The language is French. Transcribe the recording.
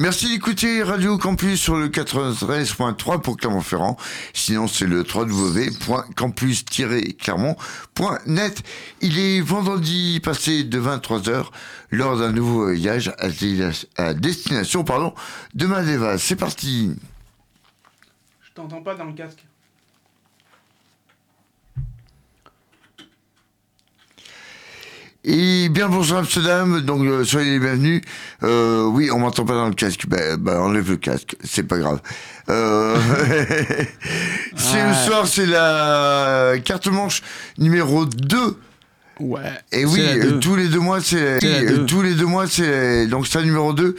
Merci d'écouter Radio Campus sur le 93.3 pour Clermont-Ferrand. Sinon, c'est le www.campus-clermont.net. Il est vendredi passé de 23h lors d'un nouveau voyage à destination de Madeva. C'est parti. Je t'entends pas dans le casque. Et bien bonjour Amsterdam, donc soyez les bienvenus. Oui, on m'entend pas dans le casque, enlève le casque, c'est pas grave. C'est le soir, c'est la carte manche numéro 2. Ouais. Et oui, tous les 2 mois, c'est donc c'est numéro 2.